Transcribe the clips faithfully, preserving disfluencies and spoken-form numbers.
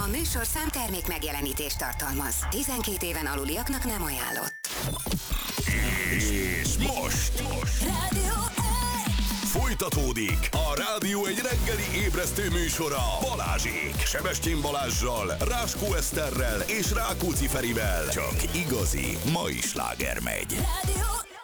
A műsorszám termék megjelenítést tartalmaz. tizenkét éven aluliaknak nem ajánlott. És most, most. Rádió Folytatódik a Rádió egy reggeli ébresztő műsora Balázsék, Sebestyén Balázssal, Ráskó Eszterrel és Rákóczi Ferivel. Csak igazi mai sláger megy. Rádió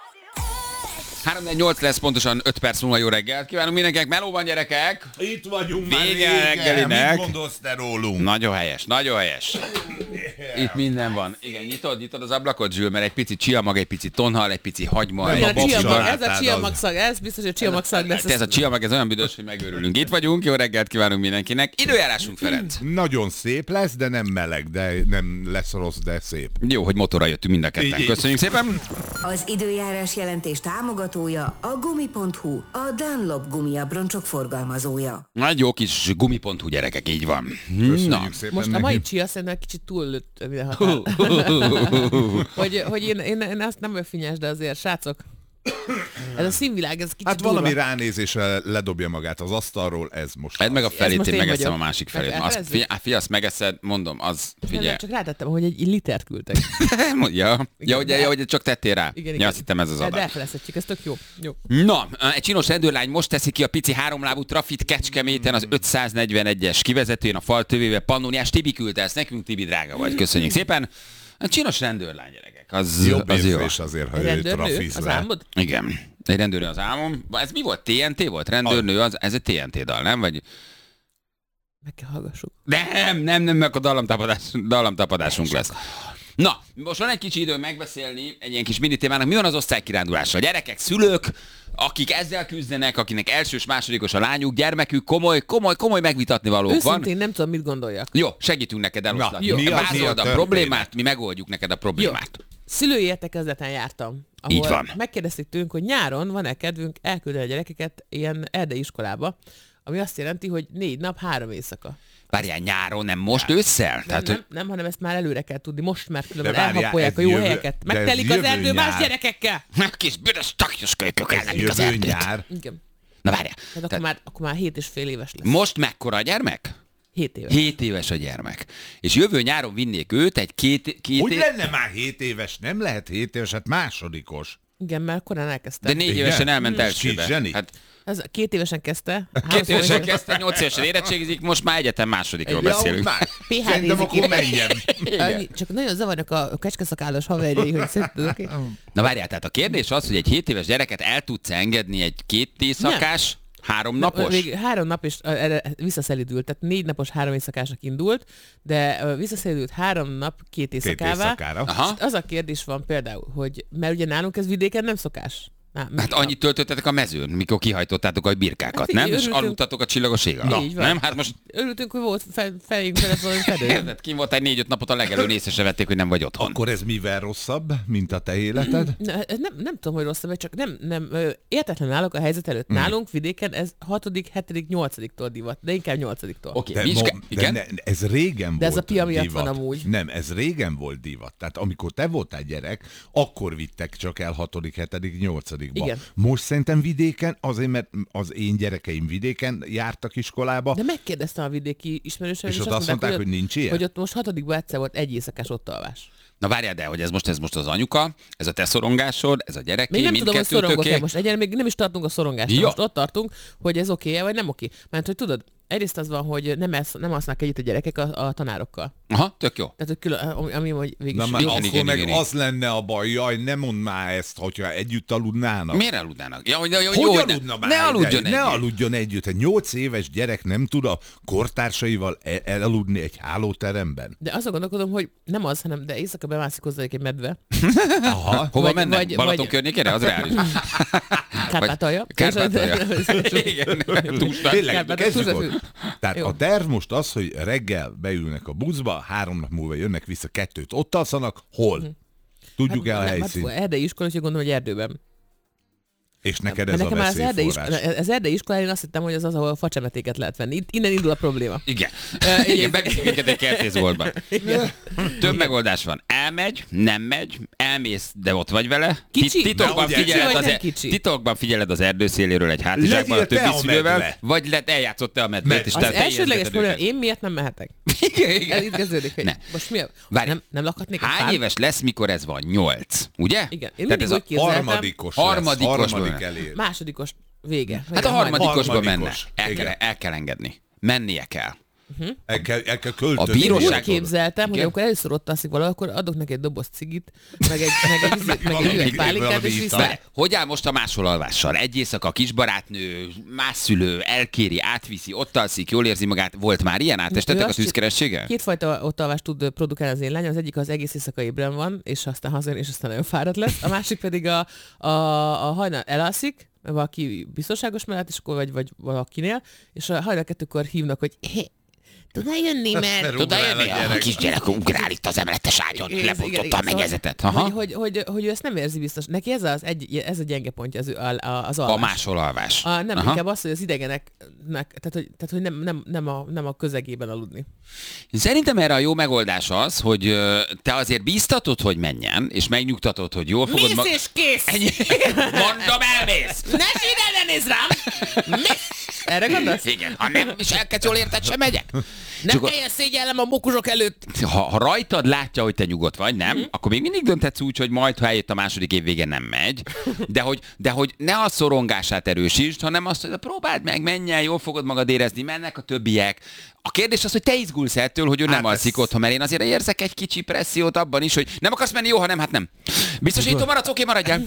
három nyolc lesz, pontosan öt perc múlva jó reggelt. Kívánunk mindenkinek, melóban gyerekek! Itt vagyunk már Vége régen. reggelinek. Mit gondolsz te rólunk? Nagyon helyes, nagyon helyes. Itt minden van. Igen, nyitod, nyitod az ablakot, Zsül, mert egy pici csiamag, egy pici tonhal, egy pici hagyma. Igen, egy a pici csiamag, barát. Ez a csiamag szag, ez biztos, hogy csiamag szag lesz. Ez a csiamag, ez olyan büdös, hogy megőrülünk. Itt vagyunk, jó reggelt kívánunk mindenkinek. Időjárásunk, Ferenc. Nagyon szép lesz, de nem meleg, de nem lesz rossz, de szép. Jó, hogy motorra jöttünk mind a ketten. Így. Köszönjük szépen. Az időjárás jelentés támogatója a gumi pont hu, a Dunlop gumiabroncsok forgalmazója. Nagy jó kis gumi pont hu gyerekek, így van. Köszönjük Na. szépen Most a neki. mai chia szerintem kicsit túllőtt minden határ. hogy, hogy én, én, én azt nem finnyes, de azért, srácok, ez a színvilág, ez kicsit Hát durva. valami ránézésre ledobja magát az asztalról, ez most. Edd meg a Ez felét, most én én megeszem a vagyok. másik felét. Meg- Azt, elfelezzük? fi, fi, azt megeszed, mondom, az, Nem, figyelj. nem, csak rátettem, hogy egy litert küldtek. Ja, ja, hogy, ja, hogy csak tettél rá. Igen, Ja, igen. azt hittem ez az De adat. elfelezhetjük, ez tök jó. jó. Na, egy csinos rendőrlány most teszi ki a pici háromlábú trafit Kecskeméten az ötszáznegyvenegyes kivezetőjén a fal tövével. Pannóniás Tibi küldte ezt nekünk, Tibi drága vagy, köszönjük szépen. A csinos rendőrlány gyerekek, az, Jobb az jó. érzés azért, ha Egy ő rendőrnő, trafiz az le. álmod? Igen, egy rendőrnő az álmom. Ez mi volt? té en té volt? Rendőrnő, az, ez egy té en té dal, nem? Vagy... Meg kell hallgassuk. Nem, nem, nem, mert a dallamtapadás, dallamtapadásunk lesz. Na, most van egy kicsi időm megbeszélni egy ilyen kis mini témának. Mi van az osztálykirándulással? Gyerekek, szülők, akik ezzel küzdenek, akinek elsős, másodikos a lányuk, gyermekük, komoly, komoly, komoly megvitatni valók van. Őszintén nem tudom, mit gondoljak. Jó, segítünk neked eloszlatni. Na, mi a- mi a Vázolod a történet? problémát, mi megoldjuk neked a problémát. Szülői értekezleten jártam, ahol Így van. megkérdezték tőlünk, hogy nyáron van-e kedvünk elküldeni a gyerekeket ilyen erdei iskolába, ami azt jelenti, hogy négy nap, három éjszaka. Várjál, nyáron, nem most ősszel? Nem, Tehát, nem, nem, hanem ezt már előre kell tudni, most már különben De várjál, elhappolják a ez jó jövő- helyeket. de ez Megtelik az jövő erdő más nyár. gyerekekkel. hogy kis büdös taknyos kölykök ellenük az Jövő erdőt. nyár. Igen. Na várjál, Tehát akkor, tehát már, akkor már hét és fél éves lesz. most mekkora a gyermek? Hét éves. Hét éves a gyermek. És jövő nyáron vinnék őt egy két, két Hogy év... lenne már hét éves? Nem lehet hét éves, hát másodikos. Igen, mert korán elkezdte. De négy Igen? évesen elment Hmm. elsőbe. Kis zseni. Hát Ez két évesen kezdte. két évesen kezdte, nyolc évesen érettségizik, most már egyetem másodikról beszélünk. már. pé há Szerintem dézik akkor itt. menjen. Annyi, csak nagyon zavarnak a kecskeszakállas haverjai, hogy szerinted, oké? Na várjál, tehát a kérdés az, hogy egy hét éves gyereket el tudsz engedni egy két éjszakás, három napos? Végül három nap és uh, erre visszaszelidült, tehát négy napos három éjszakásnak indult, de uh, visszaszelidült három nap két Két éjszakává. éjszakára. Aha. Az a kérdés van például, hogy mert ugye nálunk ez vidéken nem szokás. Na, Hát annyit töltöttetek a mezőn, mikor kihajtottátok a birkákat, Hát nem? figyelj, És örültünk. aludtatok a csillagos ég alatt. Így van. Nem? Hát most Örültünk, hogy volt fe, fejünk felett valami fedő. érted, kim volt egy négy-öt napot a legelőn, észre se vették, hogy nem vagy otthon. Akkor ez mivel rosszabb, mint a te életed? Na, ez nem, nem tudom, hogy rosszabb, csak nem, nem ö, értetlen állok a helyzet előtt. Nálunk vidéken ez hatodik, hetedik, nyolcadiktól divat, de inkább nyolcadiktól. Oké, De, mi is mo- ke- de igen? ne, ez régen De ez volt a pia miatt divat. van amúgy. Nem, ez régen volt divat. Tehát amikor te voltál gyerek, akkor vittek csak el hatodik, hetedik, nyolcadikba. Igen. Most szerintem vidéken, azért mert az én gyerekeim vidéken jártak iskolába, De megkérdeztem a vidéki ismerősöm, és ott azt mondták, hogy nincs ilyen? hogy ott most hatodikban egyszer volt egy éjszakás ott alvás. Na várjál, de hogy ez most, ez most az anyuka, ez a te szorongásod, ez a gyereké, Még nem tudom, hogy szorongok-e mindkettőtöké. most. Egyelőre még nem is tartunk a szorongásra. Ja. Most ott tartunk, hogy ez oké-e, vagy nem oké. Mert hogy tudod, egyrészt az van, hogy nem, esz, nem alsznak együtt a gyerekek a, a tanárokkal. Aha, tök jó. Tehát, hogy külön, ami, ami hogy végig Na is már jó. igen, akkor igen, meg igen, az lenne a baj, jaj, ne mondd már ezt, hogyha együtt aludnának. Miért aludnának? Ja, hogy, hogy, Hogy jó, aludna ne, már? ne egy- aludjon Ne együtt. aludjon együtt. Egy nyolc éves gyerek nem tud a kortársaival el- elaludni egy hálóteremben. De azon gondolkodom, hogy nem az, hanem de éjszaka bemászik hozzá egy medve. Aha. Hova Vagy- mennek? vagy- Balaton vagy- környékére? Az reális. Kárpátalja. Kárpátalja. Igen. Túlsnál. Tényleg, Kárpát- kezdjük Tudatú. ott. Tehát Jó. a terv most az, hogy reggel beülnek a buszba, három nap múlva jönnek vissza, kettőt ott alszanak, hol? Tudjuk el a Hát, helyszínt. hát, erdei iskola, úgyhogy gondolom, hogy erdőben. És neked ez nekem a már az erdei, veszélyforrás. iskola, az erdei iskolán én azt hittem, hogy az az, ahol facsemetéket lehet venni. Itt, innen indul a probléma. Igen. Igen, beviszünk minket egy kertészboltba. Több megoldás van. Elmegy, nem megy, elmész, de ott vagy vele. Kicsi? Titokban, Na, figyeled, kicsi vagy az, nem e- kicsi? titokban figyeled az erdőszéléről egy hátizsákban a Legyél te többi a szülővel, medve. vagy le, eljátszott te a medvét, Med- és Az te- te elsődleges ijesztetted probléma, őket. én miért nem mehetek? Igen, igen. Ez itt kezdődik, hogy Ne. most mi a... Várj. Nem, nem lakhatnék a Hány fán? éves lesz, mikor ez van? Nyolc, ugye? Igen. Én Tehát mindig ez úgy a képzeltem, Harmadikos, Harmadikos lesz, harmadik bőle. elér. másodikos vége. Hát a harmadikosba menne. Harmadikos. El kell, Igen. el kell engedni. Mennie kell. El kell, el kell költözni. A bíróság- Úgy képzeltem, hogy Igen. amikor először ott alszik valahol, akkor adok neki egy doboz cigit, meg egy, meg egy, meg egy, Valami- üveg pálinkát, valami és ital. vissza. Várj, hogy áll most a másolalvással? Egy éjszaka a kisbarátnő, más szülő, elkéri, átviszi, ott alszik, jól érzi magát. Volt már ilyen? Átestetek Ő a azt tűzkerességgel? Kétfajta ottalvást tud produkálni az én lányom, az egyik az egész éjszaka ébren van, és aztán hazajön, és aztán nagyon fáradt lesz. A másik pedig a, a, a hajnal elalszik, valaki biztonságos mellett, és akkor vagy, vagy valakinél, és a hajnal kettőkor hívnak, hogy hé, tudnál jönni, mert... Mert Tudod, ugrál jönni? a A gyerek. kisgyerek ugrál itt az emeletes ágyon, Igen, igen, lebontotta igen, a mennyezetet. Aha. Hogy, hogy, hogy, hogy ő ezt nem érzi biztos. Neki ez, az egy, ez a gyenge pontja az, ő- a, a, az A alvás. másolalvás. A, nem, Aha. inkább az, hogy az idegeneknek, tehát hogy, tehát, hogy nem, nem, nem, a, nem a közegében aludni. Szerintem erre a jó megoldás az, hogy ö, te azért bíztatod, hogy menjen, és megnyugtatod, hogy jól fogod... Mész és kész! Ennyi. Mondom, elmész! Ne ide, ne nézz rám! Mész! Erre gondolsz? Igen, ha nem viselkedsz jól, érted, sem megyek. Nem kelljen szégyellem a mokusok előtt! Ha, ha rajtad látja, hogy te nyugodt vagy, nem, mm. akkor még mindig dönthetsz úgy, hogy majd, ha eljött a második év vége, nem megy. De hogy, de hogy ne a szorongását erősítsd, hanem azt, hogy próbáld meg, menj el, jól fogod magad érezni, mennek a többiek. A kérdés az, hogy te izgulsz ettől, hogy ő nem Hát alszik ez- otthon, mert én azért érzek egy kicsi pressziót abban is, hogy nem akarsz menni, jó, ha nem, hát nem. Biztosító maradsz, oké, maradjál.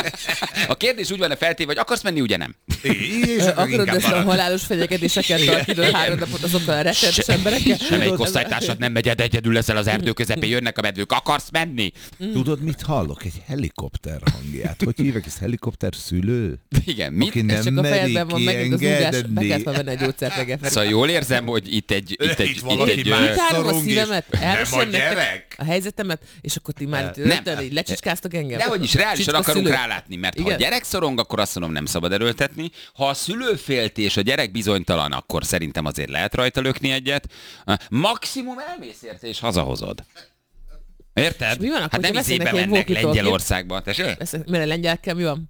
A kérdés úgy van feltéve, hogy akarsz menni, ugye nem. És akkor Akarod inkább össze a marad. halálos fenyegetéseket tartani három napot azokkal a rettenetes emberekkel? Semmelyik osztálytársad nem megy, egyedül leszel az erdő közepén, jönnek a medvők, akarsz menni? Tudod, mit hallok? Egy helikopter hangját. Hogy hívják ezt? Helikopter szülő? Igen, mit? Aki Ez nem csak a meri fejedben van megint az úgás, be kiengedni. kellett volna venni egy gyógyszert reggel felé. Szóval jól érzem, hogy itt egy... Itt egy, Itt itt valaki egy más. ö, Kitárom a szorong és szívemet, nem a elmesélem nektek gyerek. a helyzetemet, és akkor ti már itt Nem. rögtön így lecsicskáztok engem. Dehogy is, reálisan Csicska akarunk szülő. rálátni, mert ha a Igen. gyerek szorong, akkor azt mondom, nem szabad erőltetni. Ha a szülő félti és a gyerek bizonytalan, akkor szerintem azért lehet rajta lökni egyet. Maximum elmész érte és hazahozod. Érted? És mi van akkor, hát nem hogyha izébe veszik neki egy mennek walkie-talkie-t? Lengyelországba. Tessék? Ez, mire lengyelekkel mi van?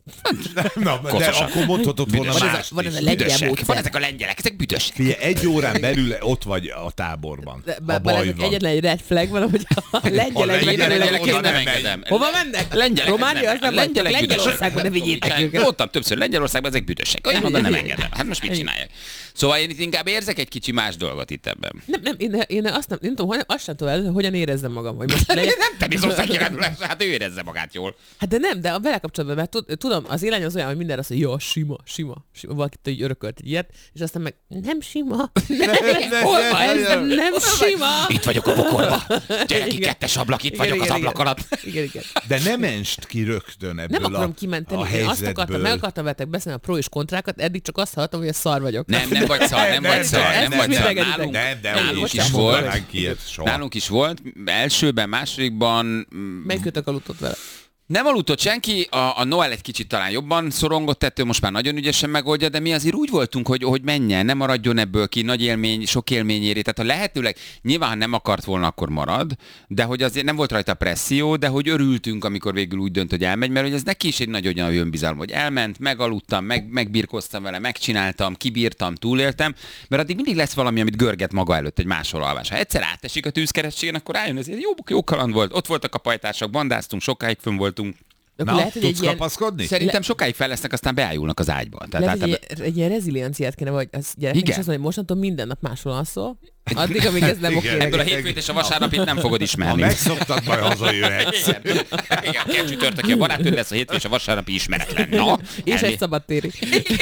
Na, de Koszosan. akkor mondhatod volna Büdösek. Van ez a, mást van ez a is. lengyel Büdösek. módszer. Van ezek a lengyelek, ezek büdösek. Figyelj, egy órán belül ott vagy a táborban. De, A bár, bár baj ezek van. egyetlen egy red flag van, hogy a lengyelek A lengyelek lengyelek oda Lengyelek nem nem megy. engedem. Hova mennek? Lengyelek Románia, az nem vagy, csak Lengyelországban, ne vigyétek őket. Mondtam többször, Lengyelországban ezek büdösek. Olyan oda nem engedem. Hát most mit csinálják? Szóval én itt inkább érzek egy kicsi más dolgot itt ebben. Nem, nem, én, én azt nem, nem tudom, hogy- azt sem tudom, el, hogyan érezzem magam. Hogy most legyen. Nem te bizonyos kirándulásra, hát ő érezze magát jól. Hát de nem, de a vele kapcsolatban, mert tud- tudom, az élány az olyan, hogy minden azt mondja, jó, sima, sima, sima. Valakitől így örökölt egy ilyet, és aztán meg nem sima. Hol van ez? Nem, nem sima. Itt vagyok a bokorba. Gyere ki, Igen. kettes ablak, itt Igen, vagyok az igen, ablak igen. alatt. Igen, igen. De ne menst ki rögtön ebből Nem akarom a, kimenteni, a én azt akartam, meg helyzetből. akartam veletek beszélni a pro és kontrákat, eddig csak azt hallottam, hogy a szar vagyok. Nem, nem vagy szar, nem Nem, vagy szar, nem, nem nem, vagy nem, szar. nem, Nálunk, Nem, de nálunk úgy is sem volt. mondanánk ilyet soha. Nálunk is volt, elsőben, másodikban mm, Melyikőtök aludtott vele? nem aludtott senki, a, a Noel egy kicsit talán jobban szorongott ettől, most már nagyon ügyesen megoldja, de mi azért úgy voltunk, hogy, hogy menjen, nem maradjon ebből ki, nagy élmény, sok élmény éri. Tehát ha lehetőleg, nyilván ha nem akart volna, akkor marad, de hogy azért nem volt rajta presszió, de hogy örültünk, amikor végül úgy dönt, hogy elmegy, mert hogy ez neki is egy nagy olyan önbizalom, hogy elment, megaludtam, meg, megbirkoztam vele, megcsináltam, kibírtam, túléltem, mert addig mindig lesz valami, amit görget maga előtt egy máshol alvás. Ha egyszer átesik a tűzkerességen, akkor rájön, ezért jó, jó kaland volt. Ott voltak a pajtások, bandáztunk, sokáig fönn voltunk. De Na, akkor lehet, hogy egy tudsz ilyen, kapaszkodni? Szerintem sokáig fel lesznek, aztán beájulnak az ágyba. Tehát lehet, hogy általában- egy, egy ilyen rezilienciát kéne, vagy az gyereknek is Igen. azt mondja, hogy mostantól minden nap máshol alszol, addig, amíg ez nem Igen. oké. ebből a neked. hétfőt és a vasárnapit nem fogod Ha ismerni. megszoktad, majd hazajöhetsz. Igen, igen, a csütörtöki a barátod lesz, a hétfő és a vasárnapi ismeretlen. Na, És elmi- egy szabadtéri.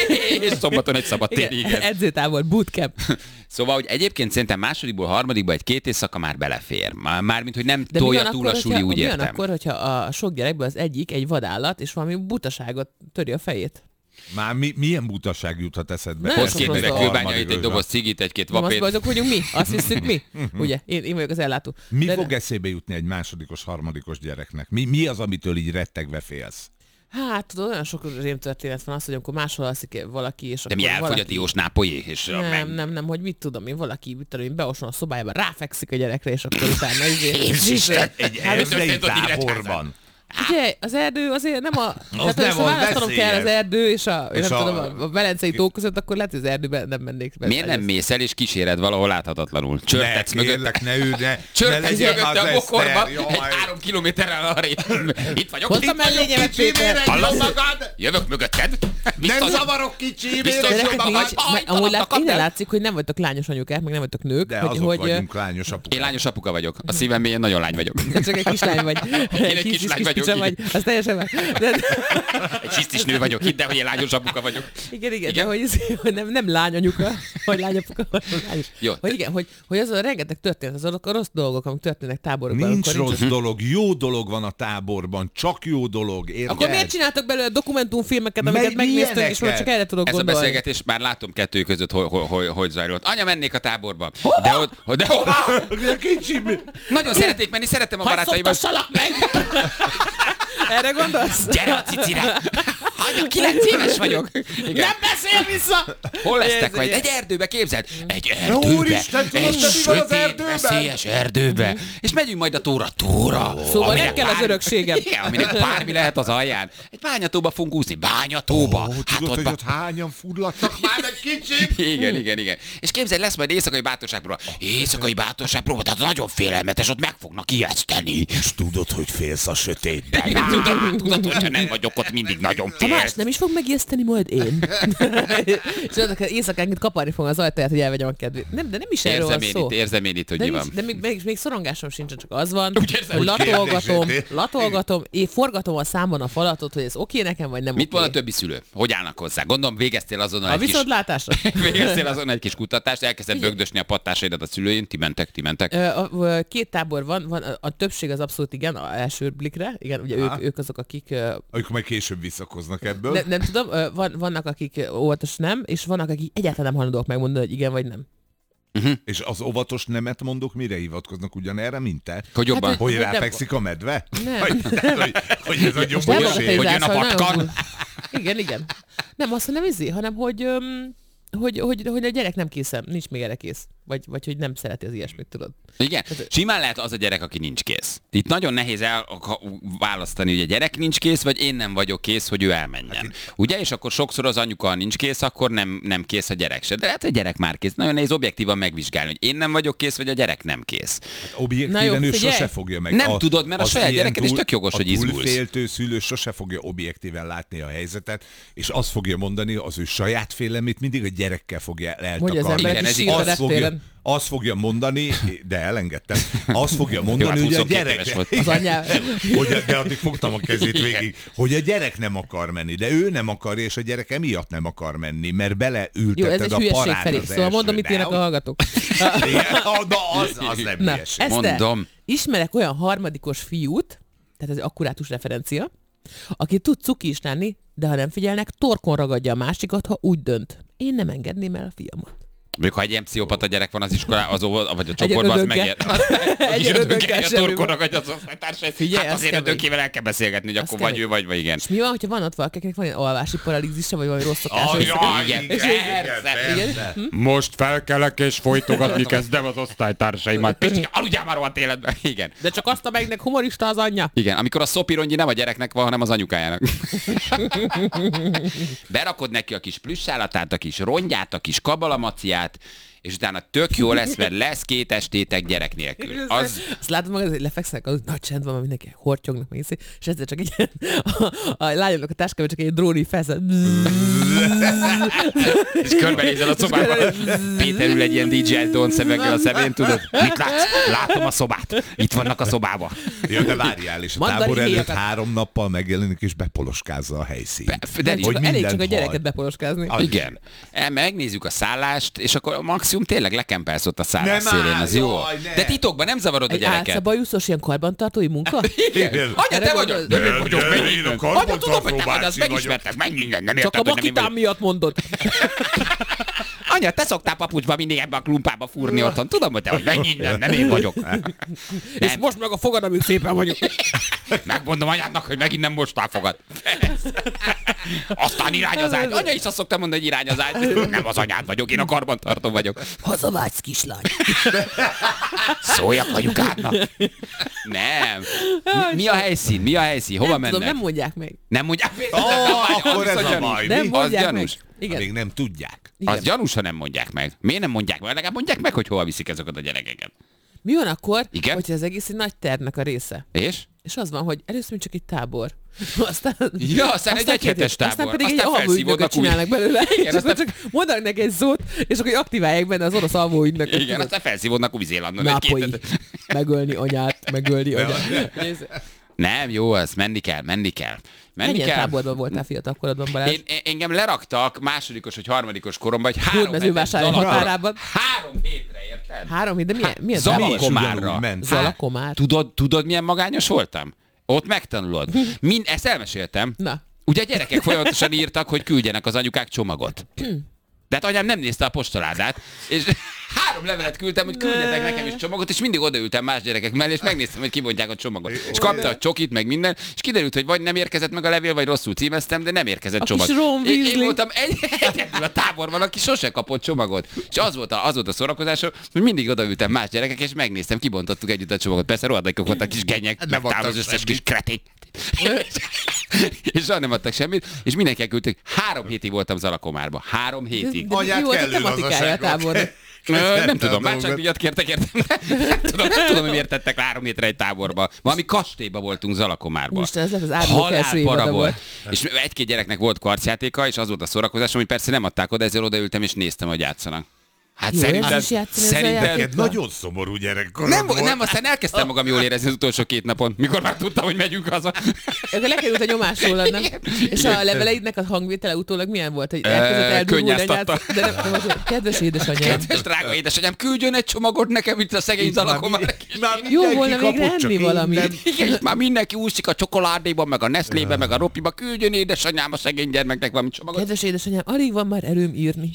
és szombaton egy szabadtéri, Igen, igen. edzőtábor, bootcamp. Szóval, hogy egyébként szerintem másodikból, harmadikból egy két éjszaka már belefér. Már- Mármint, hogy nem De mi tolja van túl akkor, a suli, hogyha, úgy mi van értem. akkor, hogyha a sok gyerekből az egyik egy vadállat, és valami butaságot töri a fejét? Már mi, milyen butaság juthat eszedbe? Nem, Hoz két Persze, üveg persze. kőbányait, egy doboz cigit, egy-két Nem azt vapét. boldog vagyunk mi? Azt hiszük mi? Ugye? Én, én vagyok az ellátó. Mi De- fog eszébe jutni egy másodikos, harmadikos gyereknek? Mi, mi az, amitől így rettegve félsz? Hát tudod, olyan sok rémtörténet van az, hogy amikor máshol alszik valaki, és De mi akkor elfogy a valaki... diós nápolyé? És Nem, nem, nem, hogy mit tudom én, valaki, mit tudom én, beoson a szobájába, ráfekszik a gyerekre, és akkor utána izé... Jézusen! Egy Hát, erdei történt ott táborban. Ugye, az erdő azért nem a... Az nem ha volt választanom kell az veszélyes. erdő és a, És nem a- tudom, a Velencei tó között, akkor lehet, hogy az erdőben nem mennék be. Miért nem mész el és kíséred valahol láthatatlanul? Csörtetsz Ne, mögött. kérlek, ne ülj, ne, ne Csörtetsz legyél mögötte az a bokorba, Eszter, egy jaj. három kilométerrel arrébb. Itt vagyok. Hozd a Itt vagyok. mellényemet, Péter! Hallasz? magad! Jövök mögötted. Nem Biztos, zavarok kicsi, Biztos, miért hogy Gyerekek, jobban nincs, vagy. Aj, mert amúgy lát, kapd innen el. látszik, hogy nem vagytok lányos anyukák, meg nem vagytok nők, De hogy, azok hogy vagyunk, lányos apukák. Én lányos apuka vagyok. A szívem mélyén nagyon lány vagyok. csak egy kislány vagy. egy Kis, kislány kis, vagyok, kis, vagy. Az teljesen már. De, Egy hisztis nő vagyok, hidd el, hogy én lányos apuka vagyok. igen, igen, Igen? de hogy, hogy nem, nem lányanyuka, vagy lányapuka, vagy lányos. Jó. Hogy igen, hogy, hogy az a rengeteg történet, azok a rossz dolgok, amik történnek táborokban. Nincs amikor rossz dolog, jó dolog van a táborban, csak jó dolog, érted? Akkor miért csináltak belőle dokumentumfilmeket, Meg amiket megnéztünk, és milyeneket? most csak erre tudok Ez a gondolni? beszélgetés már látom kettő között, hogy, hogy, hogy, hogy zajlott. Anya, mennék a táborba. De ott, de hova? Kicsi, mi? Nagyon szeretnék menni, szeretem a Hadd barátaimat. szoptassalak meg! Erre gondolsz? Gyere a cicire! Anya, kilenc éves vagyok. Igen. Nem beszél vissza! Hol lesztek Ez majd? ilyen. Egy erdőbe, képzeld? Egy erdőbe. Úristen, tudod, egy te mi van az sötét, erdőben? veszélyes erdőbe. És megyünk majd a tóra. Tóra. Szóval aminek nem kell az bár- örökségem. Igen, aminek bármi lehet az alján. Egy bányatóba fogunk úszni. Bányatóba. Ó, Hát tudod, ott hogy ba- ott hányan furladtak már meg kicsi? Igen, igen, igen. És képzeld, lesz majd éjszakai bátorságpróba. Éjszakai bátorságpróba, tehát nagyon félelmetes, ott meg fognak ijeszteni. És tudod, hogy félsz a sötétben. Igen, tudod, tudod, hogyha nem vagyok ott, mindig nagyon Ha más félsz. nem is fog megijeszteni, majd én. és azok éjszakánként kaparni fog az ajtaját, hogy elvegyem a kedvét. Nem, de nem is erről Érzem van én szó. itt, érzem én itt, hogy De, mi nincs, van. de még, még, még szorongásom sincsen, csak az van, Úgy érzem, hogy hogy latolgatom, kérdését. latolgatom, én forgatom a számon a falatot, hogy ez oké nekem, vagy nem Mit oké. mond a többi szülő? Hogy állnak hozzá? Gondolom végeztél azonnal A egy kis... viszontlátásra? Végeztél azon egy kis kutatást, elkezdett bögdösni a pattásaidat a szülőin, ti mentek, ti mentek. Ö, a- a- Két tábor van, van, a- a többség az abszolút igen, a első blikre, igen, ugye ők, ők azok, akik, ö, Ők majd később visszakoznak ebből. ne, nem tudom, ö, van, vannak, akik ö, óvatos nem, és vannak, akik egyáltalán nem hajlandóak megmondani, hogy igen vagy nem. És az óvatos nemet mondok, mire hivatkoznak ugyanerre, mint te? Hogy jobban... Hát, Hogy Hogy nem- ráfekszik a medve? Nem. Hogy, tehát, hogy, hogy ez a Most gyomoroség? hogy jön a elbagatelizálsz, hogy vatkan. nagyon- Igen, igen. Nem azt, hanem izé, hanem hogy, öm, hogy, hogy, hogy a gyerek nem készen, nincs még erre kész. Vagy, vagy hogy nem szereti az ilyesmit, tudod. Igen, simán lehet az a gyerek, aki nincs kész. Itt nagyon nehéz elválasztani, hogy a gyerek nincs kész, vagy én nem vagyok kész, hogy ő elmenjen. Ugye? És akkor sokszor az anyuka nincs kész, akkor nem, nem kész a gyerek se. De lehet, hogy a gyerek már kész. Nagyon nehéz objektívan megvizsgálni, hogy én nem vagyok kész, vagy a gyerek nem kész. Na Objektíven jó, ő figyelj. sose fogja meg. Nem tudod, mert a az saját ilyen gyereked is tök jogos, a hogy izgulsz. túlféltő szülő sose fogja objektíven látni a helyzetet, és azt fogja mondani, az ő saját félelmét mindig a gyerekkel fogja Mondja az eltakarni. emberek Igen, is ez sír a azt fogja, reptéren. azt fogja mondani, de elengedtem, azt fogja mondani, hát hogy a huszonkettő gyerek... éves volt. Az anyám. hogy a, de addig fogtam a kezét végig, hogy a gyerek nem akar menni, de ő nem akar, és a gyerek emiatt nem akar menni, mert Jó, ez beleülteted egy a hülyeség, parát Feri. az Szóval mondom, mit elsőre. írnak a hallgatók. Igen, na, az, az nem Na, hülyeség. Eszter, Mondom. ismerek olyan harmadikos fiút, tehát ez egy akkurátus referencia, aki tud cuki is lenni, de ha nem figyelnek, torkon ragadja a másikat, ha úgy dönt. Én nem engedném el a fiamat. Még ha egy ilyen pszichopata gyerek van az iskolában, az óvod, vagy a csoportban, az ödönke. megér. Egy ödönke a semmi torkonak, hogy az osztálytársai. Figyelj, Hát az azért kemény. ödönkével el kell beszélgetni, hogy Az akkor vagy kemény. ő, vagy, vagy igen. És mi van, hogyha van ott valaki, akinek van ilyen alvási paralízisa, vagy valami rossz szokás? Ah, jaj, igen, igen, persze. igen, persze. Most felkelek és folytogatni kezdem az osztálytársaimat. Picike, aludjál már rohadt életben. Igen. De csak azt a megnek humorista az anyja. Igen, amikor a szopirongyi nem a gyereknek van, hanem az anyukájának. Berakod neki a kis plüssállatát, a kis rongyát, a kis kabalamaciát, és utána tök jó lesz, mert lesz két estétek gyerek nélkül. Az... Azt látod magad, hogy lefekszenek, az nagy csend van, mindenki hortyognak, meg izé, és egyszer csak egy ilyen, a, a lányomnak a táskában csak egy dróni felszed. És körbenézel a szobában. Péter ül egy ilyen dé jé Don szemekkel a szemén, tudod? Mit látsz? Látom a szobát. Itt vannak a szobában. Ja, de várjál, és a Mandarin tábor előtt héjakat. három nappal megjelenik, és bepoloskázza a helyszínt. De, de Csak, hogy elég csak mindent a gyereket hall. bepoloskázni. igen. El, megnézzük a szállást, és akkor maximum tényleg lekempelsz ott a szállás Nem szélén, áll, az jó. jaj, ne. De titokban nem zavarod a Egy gyereket. álszabajuszos ilyen karbantartói munka? Igen. Igen. Anya, te Erre vagy gondolsz? De nem vagyok, De menj én a innen. karbantartó Anya, tudom, hogy te vagy, az bácsi vagyok. megismertek, menj innen, nem Csak a érted, hogy nem én makitám vagyok. miatt mondod. Anya, te szoktál papucsba mindig ebbe a klumpába fúrni otthon. Tudom, hogy te vagy, menj innen, nem én vagyok. És most meg a fogad, amit szépen vagyok. Megmondom anyádnak, hogy megint nem mostál fogad. Aztán irány az ágy. Anya is azt szoktam mondani, hogy irány az ágy. Nem az anyád vagyok, én a karbantartó vagyok. Hazavágysz, kislány. Szóljak anyukádnak. Nem. Mi, mi a helyszín? Mi a helyszín? Hova Nem mennek? tudom, nem mondják meg. Nem mondják meg? Ó, Az akkor ez viszont a gyanús. baj. Nem Mi? Az mondják meg. gyanús. Igen. Még nem tudják. Igen. Az gyanús, ha nem mondják meg. Miért nem mondják meg? Legalább mondják meg, hogy hova viszik ezeket a gyerekeket. Mi van akkor, Igen? hogyha az egész egy nagy tervnek a része? És? És az van, hogy először még csak egy tábor. Aztán, Ja, aztán egy egyhetes tábor. Aztán pedig Aztán egy alvóügynököt felszívódnak új- csinálnak belőle. Igen, És akkor aztán- csak mondanak neki egy szót, és akkor aktiválják benne az orosz alvóügynököt. Igen, aztán felszívódnak Új-Zélandon. egy Nápolyi. két- Megölni anyát, megölni anyát. Nézd, Nem, jó, az menni kell, menni kell. Menni Milyen kell. táborban voltál fiatal korodban, Balázs? Én, én- engem leraktak másodikos vagy harmadikos koromban, egy három hetes Hódmezővásárhely Zalakomár- határában. Három hétre, érted? Három hét, de milyen? milyen Zalakomárra. ugyanúgy ment. Zalakomár. Tudod, tudod, milyen magányos voltam? Ott megtanulod. Mind, ezt elmeséltem. Na. Ugye a gyerekek folyamatosan írtak, hogy küldjenek az anyukák csomagot. De hát anyám nem nézte a postaládát, és három levelet küldtem, hogy küldjetek nekem is csomagot, és mindig odaültem más gyerekek mellé, és megnéztem, hogy kibontják a csomagot. És kapta a csokit, meg minden, és kiderült, hogy vagy nem érkezett meg a levél, vagy rosszul címeztem, de nem érkezett A csomag. kis Ron Én, én Weasley. voltam egy, egyedül a táborban, aki sose kapott csomagot. És az volt a, az volt a szórakozásom, hogy mindig odaültem más gyerekek, és megnéztem, kibontottuk együtt a csomagot. Persze rohadékok voltak kis genyek, Nem megtámad adtak az összes semmit. kis kretén. És soha nem adtak semmit, és mindenki elküldtek. Három hétig voltam Zalakomárban. Három hétig. De Anyát mi volt a kellő tematikája a lazaságot. tábornak? Ö, nem tudom, már csak dolgot. díjat kértek értem. Nem tudom, nem tudom, hogy miért tettek három hétre egy táborba. Valami kastélyba voltunk Zalakomárban. Úristen, ez lehet az árulók első évada Halálpara volt. volt. És egy-két gyereknek volt karcjátéka, és az volt a szórakozásom, hogy persze nem adták oda, ezzel odaültem, és néztem, hogy játszanak. Hát Jó, szerinted, ez is játszani ezzel szerinted játék? Neked nagyon szomorú gyerekkorod nem, volt. nem, aztán elkezdtem magam jól érezni az utolsó két napon, mikor már tudtam, hogy megyünk haza. Akkor lekerült a nyomás rólad, nem? És a leveleidnek a hangvétele utólag milyen volt? Hogy elkezdett eldurvulni könnyáztatta. anyát, de nem, nem az, hogy kedves édesanyám. Kedves drága édesanyám, küldjön egy csomagot nekem itt a szegény Zalakomár. Jó volna végre enni valamit. Igen, és már mindenki úszik a csokoládéban, meg a Nestlébe, meg a Ropiba. Küldjön édesanyám a szegény gyermeknek valami csomagot. Kedves édesanyám, alig van már erőm írni.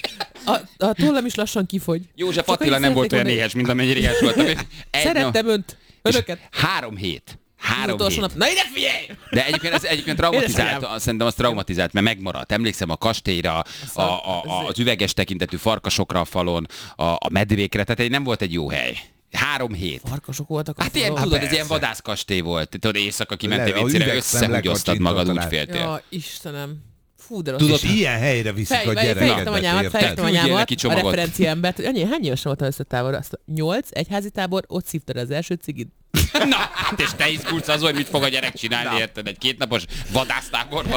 A, a tollam is lassan kifogy. József Csak Attila annyit nem volt olyan szeretnék éhes, mint amennyire éhes voltam. Egy Szerettem önt, és önöket. Három hét. Három Utolsó hét. nap. Na ide figyelj! De egyébként ez egyébként traumatizált, Édesanyám. szerintem az traumatizált, mert megmaradt. Emlékszem a kastélyra, a, a, a, az üveges tekintetű farkasokra a falon, a, a medvékre, tehát egy, nem volt egy jó hely. Három hét. Farkasok voltak a Hát ilyen, falon. tudod, ez persze. ilyen vadászkastély volt. Tudod, éjszaka kimentél Le- a vécére, üvegszemle összehúgyoztad magad, úgy kacsintottalás. féltél. Ja, Istenem. Fú, de rossz. Tudod, És ilyen helyre viszik Fej, a fej, gyereket. fejlesztem anyámat, fejlesztem Küldjél anyámat, neki a csomagot. referenciámbert. Annyi, hány évesen voltam össze táborra? Azt nyolc, egyházi tábor, ott szívtad az első cigit. Na, hát és te izgulsz azon, hogy mit fog a gyerek csinálni, érted? Egy kétnapos vadásztáborban.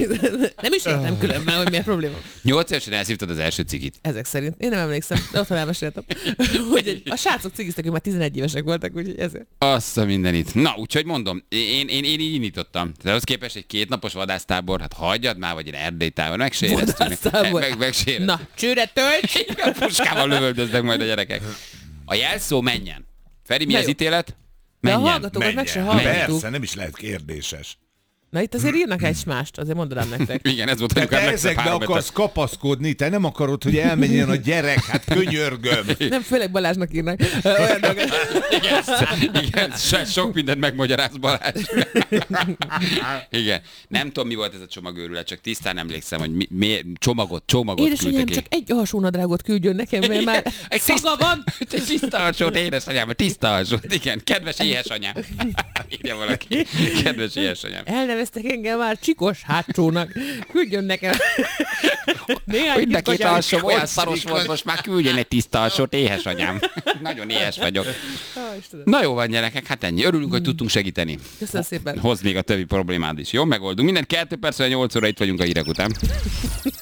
Nem is értem különben, hogy mi a probléma. Nyolc évesen elszívtad az első cigit. Ezek szerint. Én nem emlékszem, de otthon elmeséltem. Hogy egy, a srácok cigiztek, hogy már tizenegy évesek voltak, úgyhogy ezért. Azt a mindenit. Na, úgyhogy mondom, én, én, én így indítottam. De ahhoz képest egy kétnapos vadásztábor, hát hagyjad már, vagy egy erdélytábor, meg se éreztünk. Vadásztábor. Meg, meg se éreztünk. Na, csőre tölts! A puskával lövöldöznek majd a gyerekek. A jelszó menjen. Feri, mi Na az jó. ítélet? De a Menjen. hallgatókat meg se Menjen. hallgattuk. Persze, nem is lehet kérdéses. Na itt azért írnak egy mást, azért mondanám nektek. Igen, ez volt, De amikor te megszebb ezekbe három akarsz hetes. kapaszkodni, te nem akarod, hogy elmenjen a gyerek, hát könyörgöm. Nem, főleg Balázsnak írnak. Ö, Olyan dolgot. Igen, igen, se- sok mindent megmagyaráz Balázs. Igen. Nem tudom, mi volt ez a csomagőrület, csak tisztán emlékszem, hogy mi, mi csomagot, csomagot Édesanyám, küldtek csak egy alsónadrágot küldjön nekem, mert már Egy szaga van. Egy tiszta alsót, édesanyám, tiszta alsót, igen. Kedves éhesanyám. Írja valaki. Kedves éhesanyám. Elneveztek engem már csikos hátsónak. Küldjön nekem. Néhány Mind a két kis alsó olyan hogy szaros szikos. volt, most már küldjen egy tiszta alsót, éhesanyám. Nagyon éhes vagyok. Ah, Istenem. Na jó van, gyerekek, hát ennyi. Örülünk, hogy tudtunk segíteni. Köszönöm szépen. Hoz még a többi problémád is. Jó, megoldunk. Minden kettő percre nyolc óra itt vagyunk a hírek után.